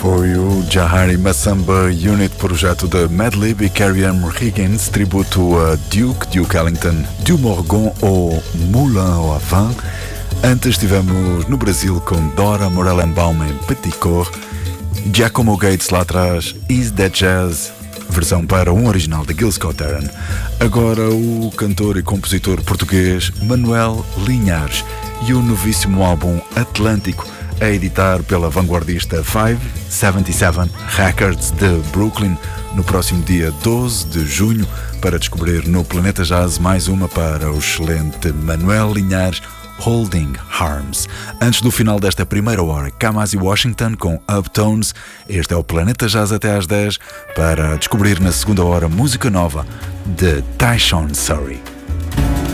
Foi o Jahari Massamba Unit, projeto de Madlib e Carrie Ann Higgins, tributo a Duke Ellington, Du Morgon ou Moulin au Vent. Antes estivemos no Brasil com Dora Morelenbaum em Petit Cor, Giacomo Gates lá atrás, Is That Jazz, versão para um original de Gil Scott-Heron. Agora o cantor e compositor português Manuel Linhares e o novíssimo álbum Atlântico, a editar pela vanguardista 577 Records de Brooklyn no próximo dia 12 de junho, para descobrir no Planeta Jazz mais uma para o excelente Manuel Linhares, Holding Arms. Antes do final desta primeira hora, Kamasi Washington com Uptones. Este é o Planeta Jazz até às 10, para descobrir na segunda hora música nova de Tyshon Surrey.